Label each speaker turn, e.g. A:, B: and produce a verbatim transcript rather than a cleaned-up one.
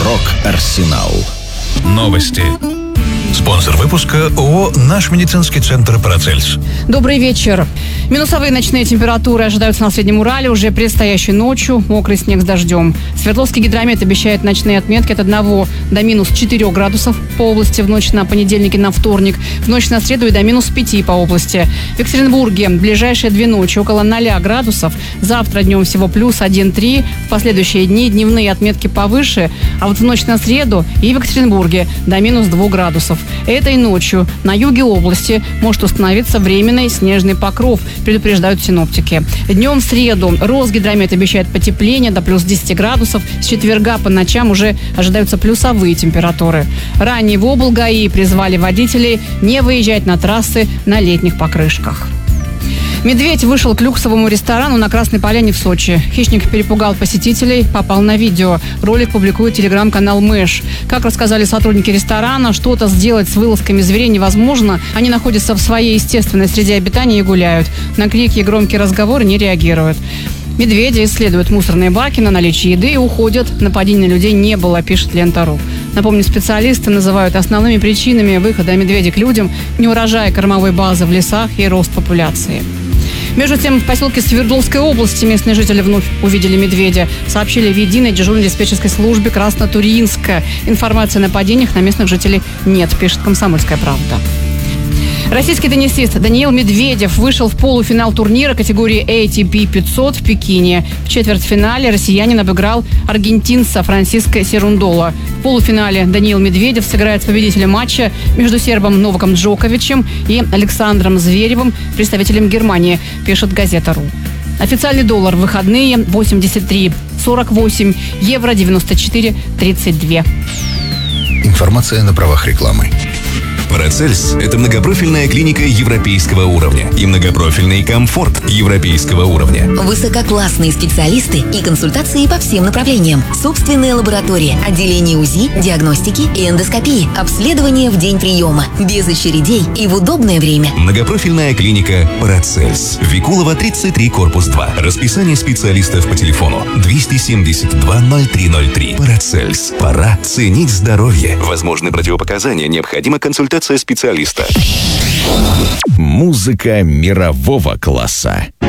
A: Рок-Арсенал.
B: Новости. Спонсор выпуска ООО «Наш медицинский центр Парацельс».
C: Добрый вечер. Минусовые ночные температуры ожидаются на Среднем Урале уже предстоящей ночью. Мокрый снег с дождем. Свердловский гидромет обещает ночные отметки от одного до минус четырех градусов по области в ночь на понедельник и на вторник. В ночь на среду и до минус пяти по области. В Екатеринбурге ближайшие две ночи около ноля градусов. Завтра днем всего плюс один-три. В последующие дни дневные отметки повыше. А вот в ночь на среду и в Екатеринбурге до минус двух градусов. Этой ночью на юге области может установиться временный снежный покров, предупреждают синоптики. Днем в среду Росгидромет обещает потепление до плюс десяти градусов. С четверга по ночам уже ожидаются плюсовые температуры. Ранее в облгаи призвали водителей не выезжать на трассы на летних покрышках. Медведь вышел к люксовому ресторану на Красной Поляне в Сочи. Хищник перепугал посетителей, попал на видео. Ролик публикует телеграм-канал Мэш. Как рассказали сотрудники ресторана, что-то сделать с вылазками зверей невозможно. Они находятся в своей естественной среде обитания и гуляют. На крики и громкие разговоры не реагируют. Медведи исследуют мусорные баки на наличие еды и уходят. Нападений на людей не было, пишет Лента.ру. Напомню, специалисты называют основными причинами выхода медведей к людям неурожай кормовой базы в лесах и рост популяции. Между тем, в поселке Свердловской области местные жители вновь увидели медведя. Сообщили в единой дежурно-диспетчерской службе Краснотурьинска. Информации о нападениях на местных жителей нет, пишет «Комсомольская правда». Российский теннисист Даниил Медведев вышел в полуфинал турнира категории эй ти пи пятьсот в Пекине. В четвертьфинале россиянин обыграл аргентинца Франсиско Серундола. В полуфинале Даниил Медведев сыграет с победителем матча между сербом Новаком Джоковичем и Александром Зверевым, представителем Германии, пишет газета.ру. Официальный доллар в выходные восемьдесят три сорок восемь, евро девяносто четыре тридцать два.
A: Информация на правах рекламы.
D: Парацельс – это многопрофильная клиника европейского уровня и многопрофильный комфорт европейского уровня.
E: Высококлассные специалисты и консультации по всем направлениям. Собственная лаборатория, отделение УЗИ, диагностики и эндоскопии, обследование в день приема, без очередей и в удобное время.
D: Многопрофильная клиника Парацельс. Викулова, тридцать три, корпус два. Расписание специалистов по телефону двести семьдесят два ноль три ноль три. Парацельс. Пора ценить здоровье. Возможны противопоказания, необходима консультация специалиста.
A: Музыка мирового класса.